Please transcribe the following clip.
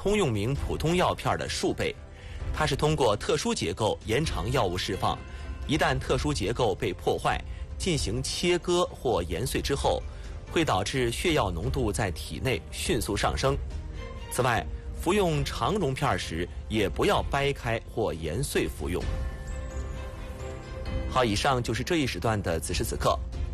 通用名普通药片的数倍。它是通过特殊结构延长药物释放，一旦特殊结构被破坏，进行切割或研碎之后，会导致血药浓度在体内迅速上升。此外，服用长溶片时也不要掰开或研碎服用。好，以上就是这一时段的此时此刻，